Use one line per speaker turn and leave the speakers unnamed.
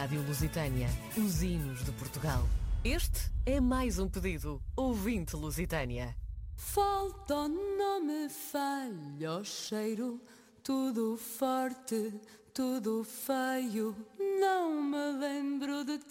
Rádio Lusitânia, os hinos de Portugal. Este é mais um pedido. Ouvinte Lusitânia.
Falta, não me falha o cheiro, tudo forte, tudo feio, não me lembro de